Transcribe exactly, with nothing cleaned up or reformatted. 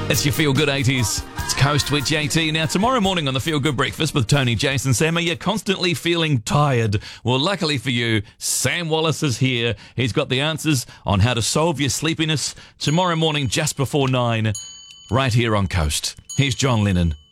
It's your Feel Good eighties. It's Coast with J T. Now, tomorrow morning on the Feel Good Breakfast with Tony, Jason, Sam, are you constantly feeling tired? Well, luckily for you, Sam Wallace is here. He's got the answers on how to solve your sleepiness tomorrow morning just before nine, right here on Coast. Here's John Lennon.